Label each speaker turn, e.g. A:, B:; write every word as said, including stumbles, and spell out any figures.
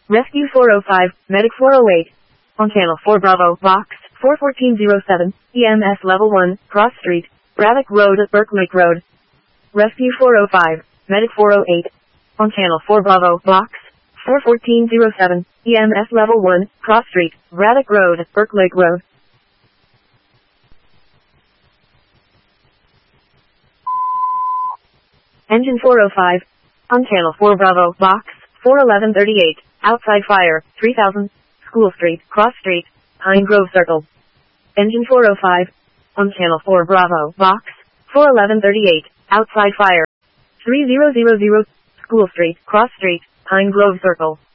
A: Rescue four oh five, Medic four oh eight. On Channel four Bravo, Box four fourteen oh seven, E M S Level one, Cross Street, Braddock Road at Burklake Road. Rescue four oh five, Medic four oh eight. On Channel four Bravo, Box four fourteen oh seven, E M S Level one, Cross Street, Braddock Road at Burklake Road. Engine four oh five. On Channel four Bravo, Box four eleven thirty-eight, Outside Fire, three thousand, School Street, Cross Street, Pine Grove Circle. Engine four oh five. On Channel four Bravo, Box four eleven thirty-eight, Outside Fire, three thousand, School Street, Cross Street, Pine Grove Circle.